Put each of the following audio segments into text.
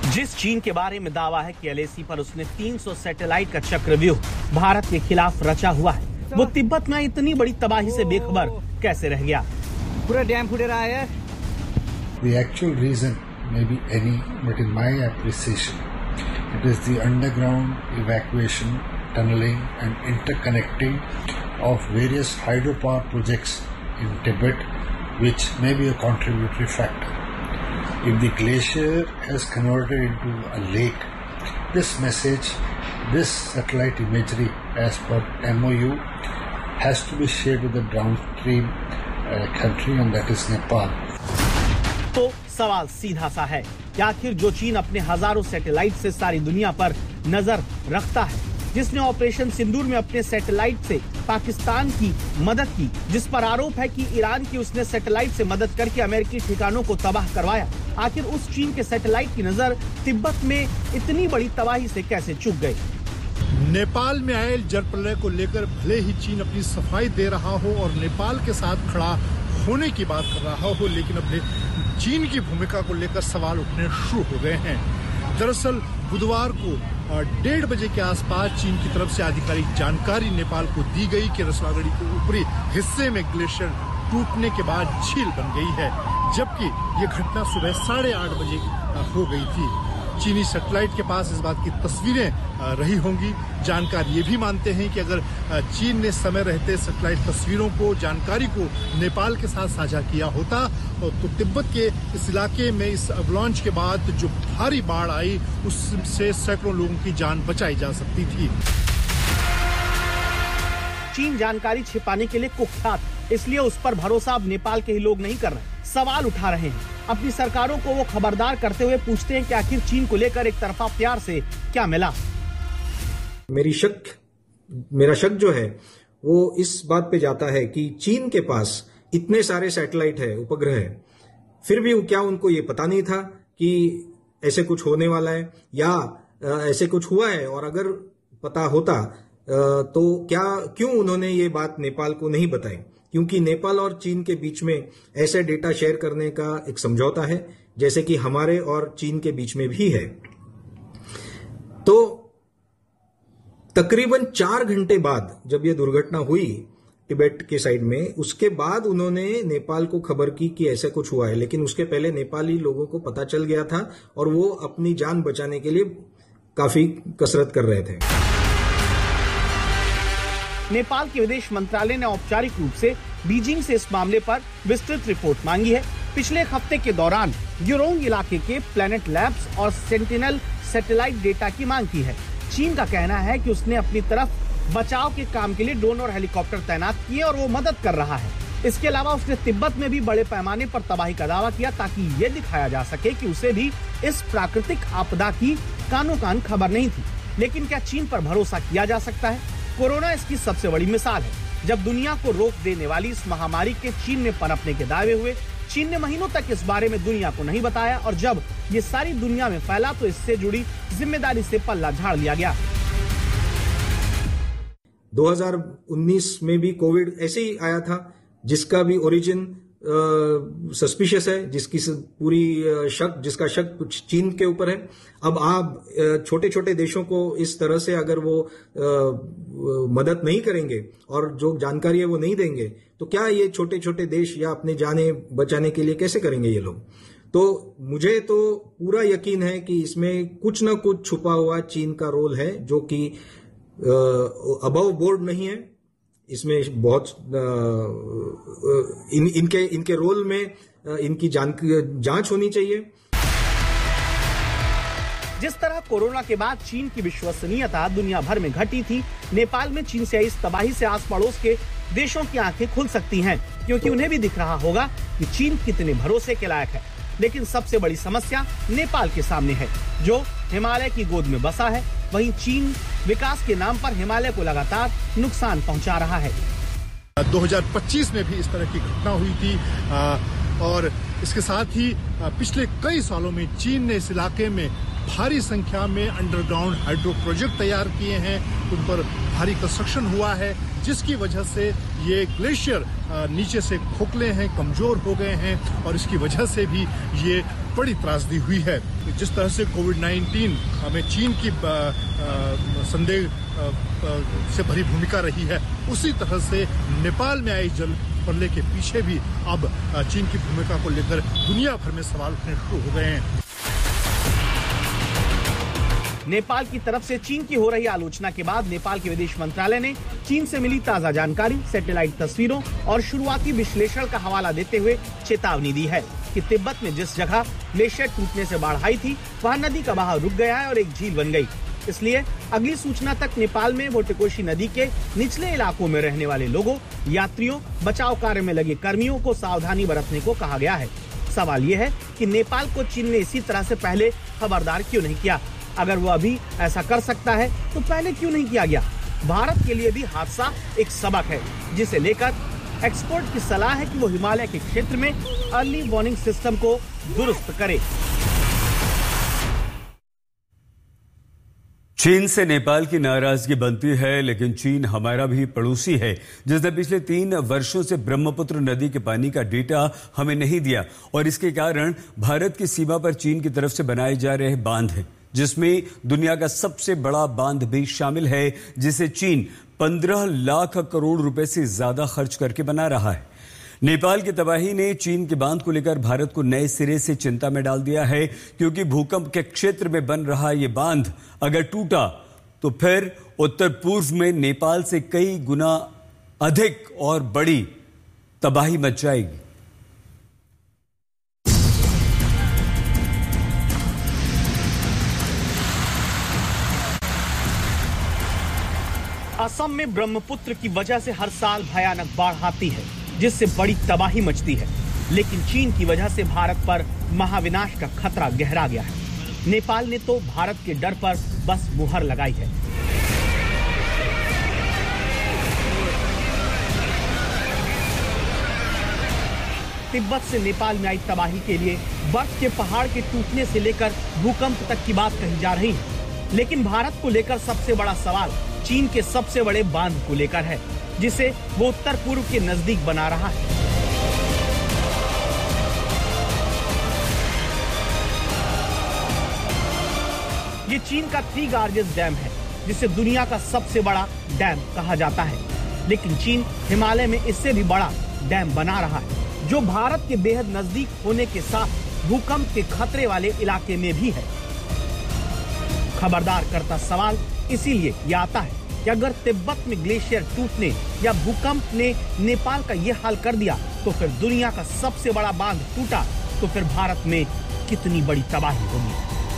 जिस चीन के बारे में दावा है कि एलएसी पर उसने 300 सैटेलाइट का चक्रव्यूह भारत के खिलाफ रचा हुआ है, वो तिब्बत में इतनी बड़ी तबाही से बेखबर कैसे रह गया? पूरा डैम फूट रहा है। The actual reason may be any, but in my appreciation, it is the underground evacuation, tunneling and interconnecting of various hydropower projects in Tibet, which may be a contributory factor. If the glacier has converted into a lake, this message, this satellite imagery as per MOU has to be shared with the downstream country, and that is Nepal. तो सवाल सीधा सा है कि आखिर जो चीन अपने हजारों सैटेलाइट से सारी दुनिया पर नजर रखता है, जिसने ऑपरेशन सिंदूर में अपने सैटेलाइट से पाकिस्तान की मदद की, जिस पर आरोप है कि ईरान की उसने सैटेलाइट से मदद करके अमेरिकी ठिकानों को तबाह करवाया, आखिर उस चीन के सैटेलाइट की नजर तिब्बत में इतनी बड़ी तबाही से कैसे चूक गई? नेपाल में आए जल प्रलय को लेकर भले ही चीन अपनी सफाई दे रहा हो और नेपाल के साथ खड़ा होने की बात कर रहा हो, लेकिन अपने चीन की भूमिका को लेकर सवाल उठने शुरू हो गए हैं। दरअसल बुधवार को 1:30 बजे के आसपास चीन की तरफ से आधिकारिक जानकारी नेपाल को दी गई कि रसवागढ़ी के ऊपरी हिस्से में ग्लेशियर टूटने के बाद झील बन गई है, जबकि ये घटना सुबह 8:30 बजे हो गई थी। चीनी सैटेलाइट के पास इस बात की तस्वीरें रही होंगी। जानकार ये भी मानते हैं कि अगर चीन ने समय रहते सैटेलाइट तस्वीरों को, जानकारी को नेपाल के साथ साझा किया होता तो तिब्बत के इस इलाके में इस अवलांच के बाद जो भारी बाढ़ आई उससे सैकड़ों लोगों की जान बचाई जा सकती थी। चीन जानकारी छिपाने के लिए कुख्यात, इसलिए उस पर भरोसा अब नेपाल के ही लोग नहीं कर रहे, सवाल उठा रहे हैं। अपनी सरकारों को वो खबरदार करते हुए पूछते हैं कि आखिर चीन को लेकर एक तरफा प्यार से क्या मिला? मेरा शक जो है वो इस बात पे जाता है कि चीन के पास इतने सारे सैटेलाइट है, उपग्रह है, फिर भी क्या उनको ये पता नहीं था कि ऐसे कुछ होने वाला है या ऐसे कुछ हुआ है? और अगर पता होता तो क्यों उन्होंने ये बात नेपाल को नहीं बताई? क्योंकि नेपाल और चीन के बीच में ऐसे डेटा शेयर करने का एक समझौता है, जैसे कि हमारे और चीन के बीच में भी है। तो तकरीबन 4 घंटे बाद जब ये दुर्घटना हुई तिब्बत के साइड में, उसके बाद उन्होंने नेपाल को खबर की कि ऐसा कुछ हुआ है, लेकिन उसके पहले नेपाली लोगों को पता चल गया था और वो अपनी जान बचाने के लिए काफी कसरत कर रहे थे। नेपाल के विदेश मंत्रालय ने औपचारिक रूप से बीजिंग से इस मामले पर विस्तृत रिपोर्ट मांगी है। पिछले एक हफ्ते के दौरान यूरोंग इलाके के प्लैनेट लैब्स और सेंटिनल सैटेलाइट डेटा की मांग की है। चीन का कहना है कि उसने अपनी तरफ बचाव के काम के लिए ड्रोन और हेलीकॉप्टर तैनात किए और वो मदद कर रहा है। इसके अलावा उसने तिब्बत में भी बड़े पैमाने पर तबाही का दावा किया, ताकि ये दिखाया जा सके कि उसे भी इस प्राकृतिक आपदा की कानो कान खबर नहीं थी। लेकिन क्या चीन पर भरोसा किया जा सकता है? कोरोना इसकी सबसे बड़ी मिसाल है। जब दुनिया को रोक देने वाली इस महामारी के चीन में पनपने के दावे हुए, चीन ने महीनों तक इस बारे में दुनिया को नहीं बताया, और जब ये सारी दुनिया में फैला तो इससे जुड़ी जिम्मेदारी से पल्ला झाड़ लिया गया। 2019 में भी कोविड ऐसे ही आया था, जिसका भी ओरिजिन सस्पिशियस है, जिसका शक कुछ चीन के ऊपर है। अब आप छोटे छोटे देशों को इस तरह से अगर वो मदद नहीं करेंगे और जो जानकारी है वो नहीं देंगे, तो क्या ये छोटे छोटे देश या अपने जाने बचाने के लिए कैसे करेंगे ये लोग? तो मुझे तो पूरा यकीन है कि इसमें कुछ ना कुछ छुपा हुआ चीन का रोल है, जो कि अबव बोर्ड नहीं है। इसमें बहुत इनके रोल में इनकी जांच होनी चाहिए। जिस तरह कोरोना के बाद चीन की विश्वसनीयता दुनिया भर में घटी थी, नेपाल में चीन से आई इस तबाही से आस पड़ोस के देशों की आंखें खुल सकती हैं, क्योंकि उन्हें भी दिख रहा होगा कि चीन कितने भरोसे के लायक है। लेकिन सबसे बड़ी समस्या नेपाल के सामने है, जो हिमालय की गोद में बसा है। वहीं चीन विकास के नाम पर हिमालय को लगातार नुकसान पहुंचा रहा है। 2025 में भी इस तरह की घटना हुई थी और इसके साथ ही पिछले कई सालों में चीन ने इस इलाके में भारी संख्या में अंडरग्राउंड हाइड्रो प्रोजेक्ट तैयार किए हैं, उन पर भारी कंस्ट्रक्शन हुआ है, जिसकी वजह से ये ग्लेशियर नीचे से खोखले हैं, कमजोर हो गए हैं और इसकी वजह से भी ये बड़ी त्रासदी हुई है। जिस तरह से कोविड-19 हमें चीन की संदेह से भरी भूमिका रही है, उसी तरह से नेपाल में आए जल प्रलय के पीछे भी अब चीन की भूमिका को लेकर दुनिया भर में सवाल उठने शुरू हो गए हैं। नेपाल की तरफ से चीन की हो रही आलोचना के बाद नेपाल के विदेश मंत्रालय ने चीन से मिली ताजा जानकारी, सैटेलाइट तस्वीरों और शुरुआती विश्लेषण का हवाला देते हुए चेतावनी दी है कि तिब्बत में जिस जगह ग्लेशियर टूटने से बाढ़ आई थी, वहां नदी का बहाव रुक गया है और एक झील बन गई। इसलिए अगली सूचना तक नेपाल में वोटेकोशी नदी के निचले इलाकों में रहने वाले लोगों, यात्रियों, बचाव कार्य में लगे कर्मियों को सावधानी बरतने को कहा गया है। सवाल ये है कि नेपाल को चीन ने इसी तरह से पहले खबरदार क्यों नहीं किया? अगर वो अभी ऐसा कर सकता है तो पहले क्यों नहीं किया गया? भारत के लिए भी हादसा एक सबक है, जिसे लेकर एक्सपर्ट की सलाह है कि वो हिमालय के क्षेत्र में अर्ली वार्निंग सिस्टम को दुरुस्त करे। चीन से नेपाल की नाराजगी बनती है, लेकिन चीन हमारा भी पड़ोसी है, जिसने पिछले 3 वर्षों से ब्रह्मपुत्र नदी के पानी का डेटा हमें नहीं दिया और इसके कारण भारत की सीमा पर चीन की तरफ से बनाए जा रहे बांध हैं, जिसमें दुनिया का सबसे बड़ा बांध भी शामिल है, जिसे चीन 15 लाख करोड़ रुपए से ज्यादा खर्च करके बना रहा है। नेपाल की तबाही ने चीन के बांध को लेकर भारत को नए सिरे से चिंता में डाल दिया है, क्योंकि भूकंप के क्षेत्र में बन रहा ये बांध अगर टूटा तो फिर उत्तर पूर्व में नेपाल से कई गुना अधिक और बड़ी तबाही मच जाएगी। असम में ब्रह्मपुत्र की वजह से हर साल भयानक बाढ़ आती है, जिससे बड़ी तबाही मचती है। लेकिन चीन की वजह से भारत पर महाविनाश का खतरा गहरा गया है। नेपाल ने तो भारत के डर पर बस मुहर लगाई है। तिब्बत से नेपाल में आई तबाही के लिए बर्फ के पहाड़ के टूटने से लेकर भूकंप तक की बात कही जा रही है। लेकिन भारत को लेकर सबसे बड़ा सवाल चीन के सबसे बड़े बांध को लेकर है, जिसे वो उत्तर पूर्व के नजदीक बना रहा है। ये चीन का 3 लार्जेस्ट डैम है, जिसे दुनिया का सबसे बड़ा डैम कहा जाता है। लेकिन चीन हिमालय में इससे भी बड़ा डैम बना रहा है, जो भारत के बेहद नजदीक होने के साथ भूकंप के खतरे वाले इलाके में भी है। खबरदार करता सवाल इसीलिए ये आता है कि अगर तिब्बत में ग्लेशियर टूटने या भूकंप ने नेपाल का ये हाल कर दिया, तो फिर दुनिया का सबसे बड़ा बांध टूटा तो फिर भारत में कितनी बड़ी तबाही होगी।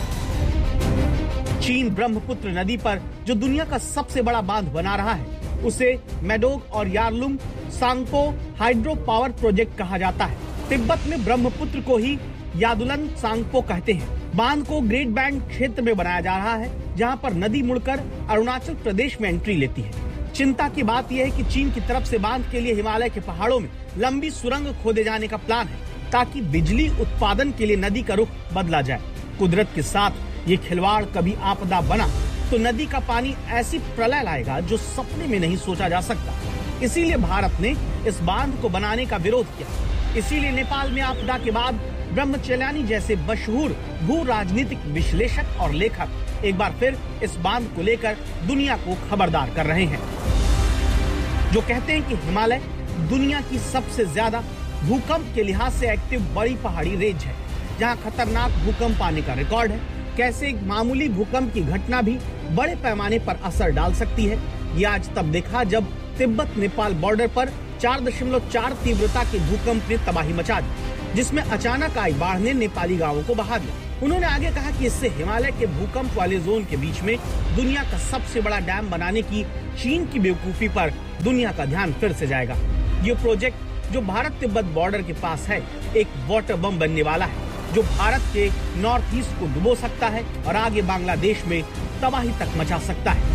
चीन ब्रह्मपुत्र नदी पर जो दुनिया का सबसे बड़ा बांध बना रहा है, उसे मेडोग और Yarlung Tsangpo hydro power project कहा जाता है। तिब्बत में ब्रह्मपुत्र को ही यादुलन सांगपो कहते हैं। बांध को ग्रेट बैंड क्षेत्र में बनाया जा रहा है, जहां पर नदी मुड़कर अरुणाचल प्रदेश में एंट्री लेती है। चिंता की बात यह है कि चीन की तरफ से बांध के लिए हिमालय के पहाड़ों में लंबी सुरंग खोदे जाने का प्लान है, ताकि बिजली उत्पादन के लिए नदी का रुख बदला जाए। कुदरत के साथ ये खिलवाड़ कभी आपदा बना तो नदी का पानी ऐसी प्रलय लाएगा जो सपने में नहीं सोचा जा सकता। इसीलिए भारत ने इस बांध को बनाने का विरोध किया। इसीलिए नेपाल में आपदा के बाद ब्रह्मचर्यानी जैसे मशहूर भू राजनीतिक विश्लेषक और लेखक एक बार फिर इस बांध को लेकर दुनिया को खबरदार कर रहे हैं, जो कहते हैं कि हिमालय दुनिया की सबसे ज्यादा भूकंप के लिहाज से एक्टिव बड़ी पहाड़ी रेंज है, जहां खतरनाक भूकंप आने का रिकॉर्ड है। कैसे एक मामूली भूकंप की घटना भी बड़े पैमाने पर असर डाल सकती है, ये आज तब देखा जब तिब्बत नेपाल बॉर्डर पर 4.4 तीव्रता के भूकंप ने तबाही मचा दी, जिसमें अचानक आई बाढ़ ने नेपाली गांवों को बहा दिया। उन्होंने आगे कहा कि इससे हिमालय के भूकंप वाले जोन के बीच में दुनिया का सबसे बड़ा डैम बनाने की चीन की बेवकूफी पर दुनिया का ध्यान फिर से जाएगा। ये प्रोजेक्ट जो भारत तिब्बत बॉर्डर के पास है, एक वाटर बम बनने वाला है, जो भारत के नॉर्थ ईस्ट को डुबो सकता है और आगे बांग्लादेश में तबाही तक मचा सकता है।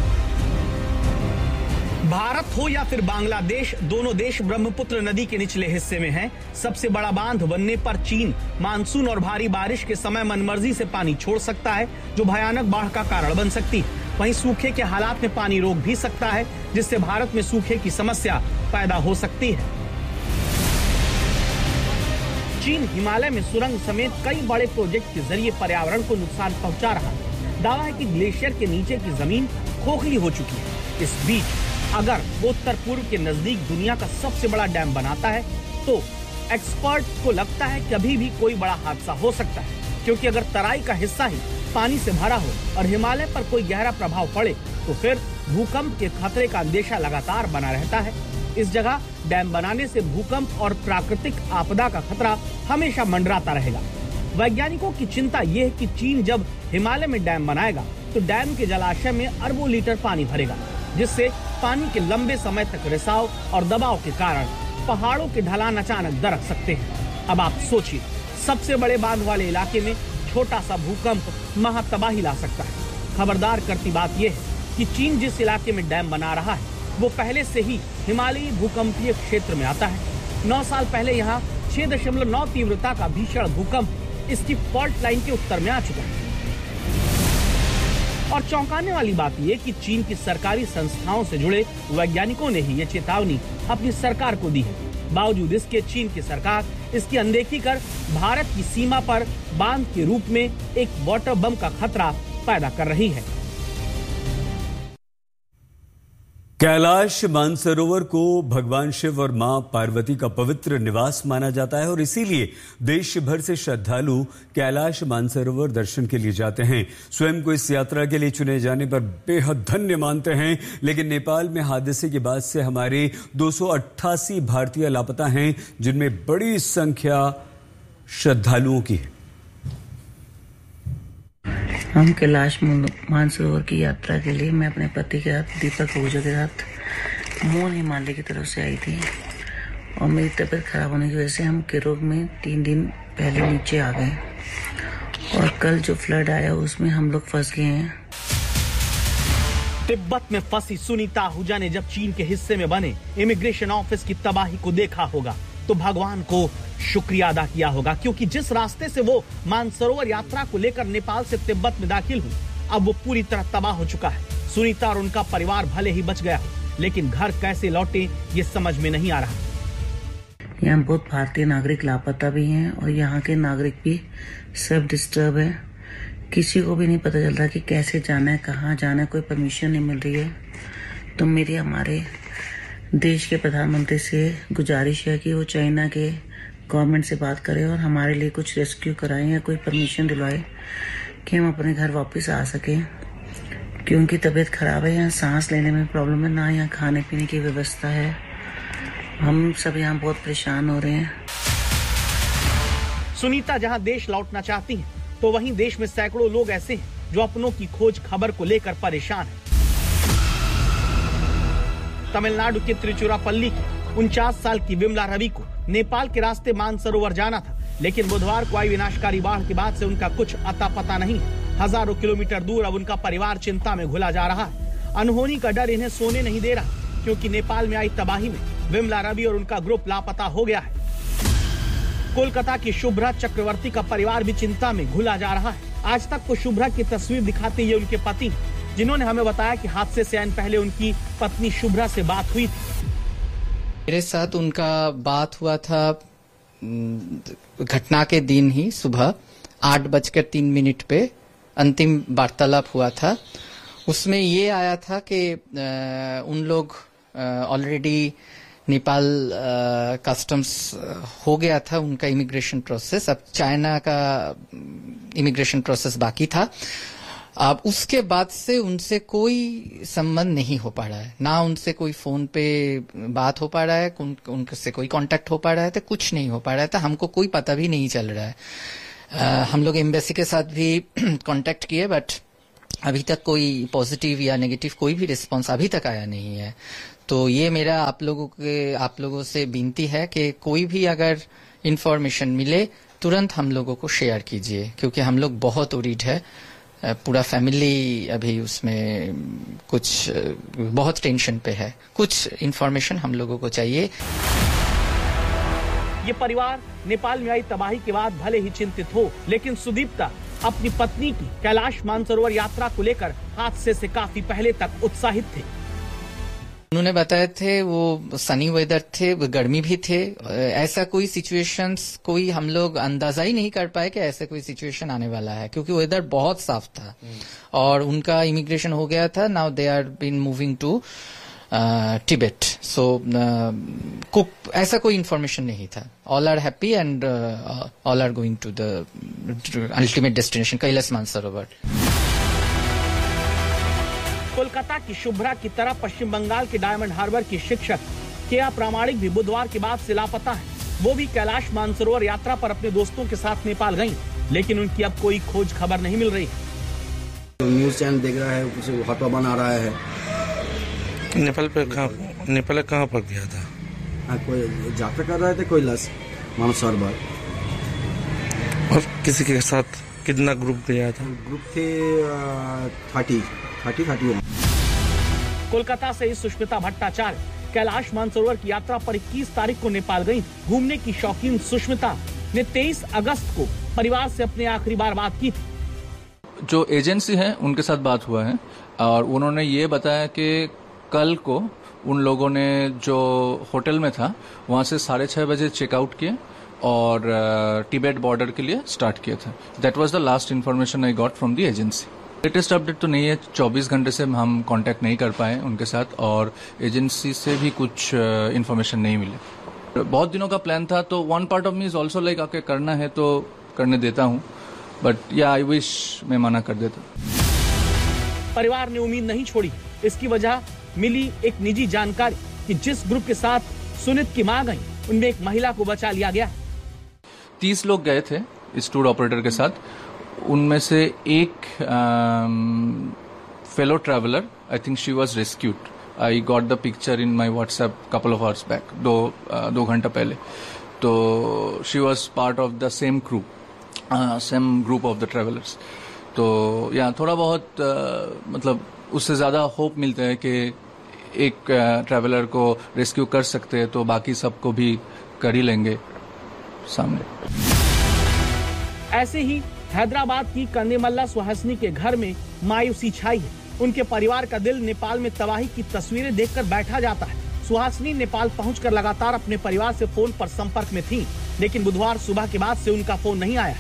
भारत हो या फिर बांग्लादेश, दोनों देश ब्रह्मपुत्र नदी के निचले हिस्से में हैं। सबसे बड़ा बांध बनने पर चीन मानसून और भारी बारिश के समय मनमर्जी से पानी छोड़ सकता है, जो भयानक बाढ़ का कारण बन सकती है। वहीं सूखे के हालात में पानी रोक भी सकता है, जिससे भारत में सूखे की समस्या पैदा हो सकती है। चीन हिमालय में सुरंग समेत कई बड़े प्रोजेक्ट के जरिए पर्यावरण को नुकसान पहुंचा रहा है। दावा है कि ग्लेशियर के नीचे की जमीन खोखली हो चुकी है। इस बीच अगर वो उत्तर पूर्व के नजदीक दुनिया का सबसे बड़ा डैम बनाता है तो एक्सपर्ट को लगता है कि अभी भी कोई बड़ा हादसा हो सकता है, क्योंकि अगर तराई का हिस्सा ही पानी से भरा हो और हिमालय पर कोई गहरा प्रभाव पड़े तो फिर भूकंप के खतरे का अंदेशा लगातार बना रहता है। इस जगह डैम बनाने से भूकंप और प्राकृतिक आपदा का खतरा हमेशा मंडराता रहेगा। वैज्ञानिकों की चिंता ये है कि चीन जब हिमालय में डैम बनाएगा तो डैम के जलाशय में अरबों लीटर पानी भरेगा, जिससे पानी के लंबे समय तक रिसाव और दबाव के कारण पहाड़ों के ढलान अचानक दरक सकते हैं। अब आप सोचिए, सबसे बड़े बांध वाले इलाके में छोटा सा भूकंप महातबाही ला सकता है। खबरदार करती बात यह है कि चीन जिस इलाके में डैम बना रहा है वो पहले से ही हिमालयी भूकंपीय क्षेत्र में आता है। 9 साल पहले यहाँ 6.9 तीव्रता का भीषण भूकंप इसकी फॉल्ट लाइन के उत्तर में आ चुका है। और चौंकाने वाली बात यह कि चीन की सरकारी संस्थाओं से जुड़े वैज्ञानिकों ने ही ये चेतावनी अपनी सरकार को दी है। बावजूद इसके चीन की सरकार इसकी अनदेखी कर भारत की सीमा पर बांध के रूप में एक वाटर बम का खतरा पैदा कर रही है। कैलाश मानसरोवर को भगवान शिव और मां पार्वती का पवित्र निवास माना जाता है और इसीलिए देश भर से श्रद्धालु कैलाश मानसरोवर दर्शन के लिए जाते हैं। स्वयं को इस यात्रा के लिए चुने जाने पर बेहद धन्य मानते हैं। लेकिन नेपाल में हादसे के बाद से हमारे 288 भारतीय लापता हैं, जिनमें बड़ी संख्या श्रद्धालुओं की है। हम कैलाश मानसरोवर की यात्रा के लिए मैं अपने पति के साथ दीपक आहूजा के साथ मोन हिमालय की तरफ से आई थी और मेरी तबीयत खराब होने की वजह से हम केरोग में 3 दिन पहले नीचे आ गए और कल जो फ्लड आया उसमें हम लोग फंस गए हैं। तिब्बत में फंसी सुनीता आहूजा ने जब चीन के हिस्से में बने इमिग्रेशन ऑफिस की तबाही को देखा होगा तो भगवान को शुक्रिया अदा किया होगा, क्योंकि जिस रास्ते से वो मानसरोवर यात्रा को लेकर नेपाल से तिब्बत में दाखिल हुई अब वो पूरी तरह तबाह हो चुका है। सुनीता और उनका परिवार भले ही बच गया हो, लेकिन घर कैसे लौटे ये समझ में नहीं आ रहा। यहाँ बहुत भारतीय नागरिक लापता भी हैं और यहाँ के नागरिक भी सब डिस्टर्ब है। किसी को भी नहीं पता चल रहा कि कैसे जाना है, कहाँ जाना है, कोई परमिशन नहीं मिल रही है। तो मेरी हमारे देश के प्रधानमंत्री से गुजारिश है कि वो चाइना के गवर्नमेंट से बात करें और हमारे लिए कुछ रेस्क्यू कराएं या कोई परमिशन दिलवाए कि हम अपने घर वापस आ सकें, क्योंकि तबीयत खराब है। यहाँ सांस लेने में प्रॉब्लम है, ना यहाँ खाने पीने की व्यवस्था है। हम सब यहाँ बहुत परेशान हो रहे हैं। सुनीता जहाँ देश लौटना चाहती हैं, तो वहीं देश में सैकड़ों लोग ऐसे हैं जो अपनों की खोज खबर को लेकर परेशान हैं। तमिलनाडु के त्रिचुरापल्ली की 49 साल की विमला रवि को नेपाल के रास्ते मानसरोवर जाना था, लेकिन बुधवार को आई विनाशकारी बाढ़ के बाद से उनका कुछ अता पता नहीं। हजारों किलोमीटर दूर अब उनका परिवार चिंता में घुला जा रहा है। अनहोनी का डर इन्हें सोने नहीं दे रहा, क्योंकि नेपाल में आई तबाही में विमला रवि और उनका ग्रुप लापता हो गया है। कोलकाता की शुभ्रा चक्रवर्ती का परिवार भी चिंता में घुला जा रहा है। आज तक को शुभ्रा की तस्वीर दिखाते ये उनके पति, जिन्होंने हमें बताया कि हादसे से आने पहले उनकी पत्नी शुभ्रा से बात हुई थी। मेरे साथ उनका बात हुआ था घटना के दिन ही सुबह 8:03 पे अंतिम वार्तालाप हुआ था। उसमें ये आया था कि उन लोग ऑलरेडी नेपाल कस्टम्स हो गया था उनका इमिग्रेशन प्रोसेस, अब चाइना का इमिग्रेशन प्रोसेस बाकी था। अब उसके बाद से उनसे कोई संबंध नहीं हो पा रहा है, ना उनसे कोई फोन पे बात हो पा रहा है, उनसे कोई कांटेक्ट हो पा रहा है, तो कुछ नहीं हो पा रहा है, तो हमको कोई पता भी नहीं चल रहा है। हम लोग एम्बेसी के साथ भी कांटेक्ट किए, बट अभी तक कोई पॉजिटिव या नेगेटिव कोई भी रिस्पांस अभी तक आया नहीं है। तो ये मेरा आप लोगों से विनती है कि कोई भी अगर इंफॉर्मेशन मिले तुरंत हम लोगों को शेयर कीजिए, क्योंकि हम लोग बहुत वरीड है, पूरा फैमिली अभी उसमें कुछ बहुत टेंशन पे है। कुछ इन्फॉर्मेशन हम लोगों को चाहिए। ये परिवार नेपाल में आई तबाही के बाद भले ही चिंतित हो, लेकिन सुदीप्ता अपनी पत्नी की कैलाश मानसरोवर यात्रा को लेकर हादसे से काफी पहले तक उत्साहित थे। उन्होंने बताए थे वो सनी वेदर थे, वो गर्मी भी थे, ऐसा कोई सिचुएशंस कोई हम लोग अंदाजा ही नहीं कर पाए कि ऐसा कोई सिचुएशन आने वाला है, क्योंकि वेदर बहुत साफ था और उनका इमिग्रेशन हो गया था. Now they are been moving to Tibet. सो ऐसा कोई इंफॉर्मेशन नहीं था. All are happy and all are going to the ultimate destination Kailash Mansarovar. Kolkata की शुभ्रा की तरह पश्चिम बंगाल के डायमंड हार्बर की शिक्षक केया प्रामाणिक भी बुधवार के बाद से लापता है. वो भी कैलाश मानसरोवर यात्रा पर अपने दोस्तों के साथ नेपाल गईं, लेकिन उनकी अब कोई खोज खबर नहीं मिल रही है. न्यूज चैनल देख रहा है, उसे हटवा बना रहा है. नेपाल कहाँ पर गया था? कोई यात्रा कर रहे थे कैलाश मानसरोवर. और किसी के साथ कितना ग्रुप गया था? ग्रुप थे 31. कोलकाता से सुष्मिता भट्टाचार्य कैलाश मानसरोवर की यात्रा पर 21 तारीख को नेपाल गई. घूमने की शौकीन सुष्मिता ने 23 अगस्त को परिवार से अपनी आखिरी बार बात की. जो एजेंसी है उनके साथ बात हुआ है और उन्होंने ये बताया कि कल को उन लोगों ने जो होटल में था वहां से 6:30 बजे चेकआउट किए और टिबेट बॉर्डर के लिए स्टार्ट किया था. That was the last information I got from the agency. Latest update तो नहीं है. 24 घंटे से हम कांटेक्ट नहीं कर पाए उनके साथ और एजेंसी से भी कुछ इन्फॉर्मेशन नहीं मिले. बहुत दिनों का प्लान था, तो one part of me is also like आके करना है तो करने देता हूँ, बट या आई विश मैं मना कर देता. परिवार ने उम्मीद नहीं छोड़ी. इसकी वजह मिली एक निजी जानकारी कि जिस ग्रुप के साथ सुनीत की मां गई उनमें एक महिला को बचा लिया गया. 30 लोग गए थे इस टूर ऑपरेटर के साथ. उनमें से एक fellow traveller, I think she was rescued. I got the picture in my WhatsApp couple of hours back, 2 घंटा पहले. तो she was part of the same group of the travellers. तो यहाँ थोड़ा बहुत मतलब उससे ज्यादा होप मिलता है कि एक ट्रैवलर को रेस्क्यू कर सकते हैं तो बाकी सबको भी कर ही लेंगे सामने. ऐसे ही हैदराबाद की कंदेमल्ला सुहासिनी के घर में मायूसी छाई है. उनके परिवार का दिल नेपाल में तबाही की तस्वीरें देखकर बैठा जाता है. सुहासिनी नेपाल पहुंचकर लगातार अपने परिवार से फोन पर संपर्क में थीं, लेकिन बुधवार सुबह के बाद से उनका फोन नहीं आया.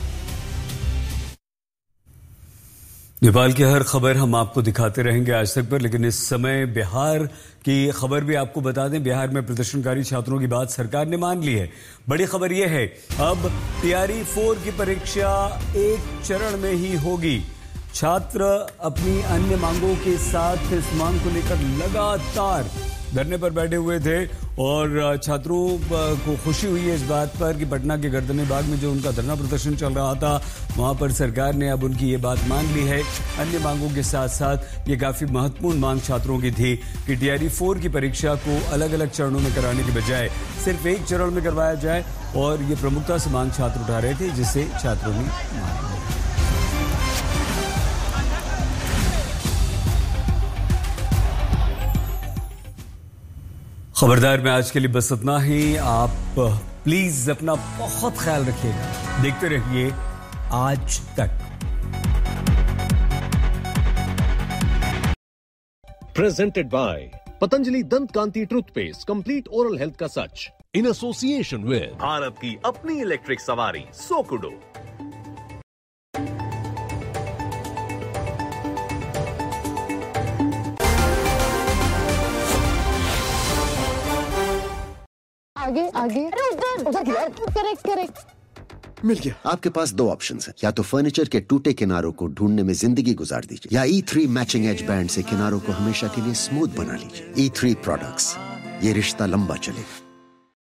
नेपाल की हर खबर हम आपको दिखाते रहेंगे आज तक पर, लेकिन इस समय बिहार की खबर भी आपको बता दें. बिहार में प्रदर्शनकारी छात्रों की बात सरकार ने मान ली है. बड़ी खबर यह है अब तैयारी 4 की परीक्षा एक चरण में ही होगी. छात्र अपनी अन्य मांगों के साथ इस मांग को लेकर लगातार धरने पर बैठे हुए थे और छात्रों को खुशी हुई है इस बात पर कि पटना के गर्दनी बाग में जो उनका धरना प्रदर्शन चल रहा था वहां पर सरकार ने अब उनकी ये बात मान ली है. अन्य मांगों के साथ साथ ये काफी महत्वपूर्ण मांग छात्रों की थी कि टीआरई 4 की परीक्षा को अलग अलग चरणों में कराने के बजाय सिर्फ एक चरण में करवाया जाए, और ये प्रमुखता से मांग छात्र उठा रहे थे, जिसे छात्रों ने मान लिया. खबरदार में आज के लिए बस इतना ही. आप प्लीज अपना बहुत ख्याल रखिएगा. देखते रहिए आज तक. प्रेजेंटेड बाय पतंजलि दंत कांति टूथपेस्ट, कंप्लीट ओरल हेल्थ का सच, इन एसोसिएशन विद भारत की अपनी इलेक्ट्रिक सवारी सोकुडो. आगे आगे करेक्ट. मिल गया. आपके पास 2 ऑप्शंस हैं. या तो फर्नीचर के टूटे किनारों को ढूंढने में जिंदगी गुजार दीजिए, या E3 मैचिंग एज बैंड से किनारों को हमेशा के लिए स्मूथ बना लीजिए. E3 प्रोडक्ट्स, ये रिश्ता लंबा चलेगा.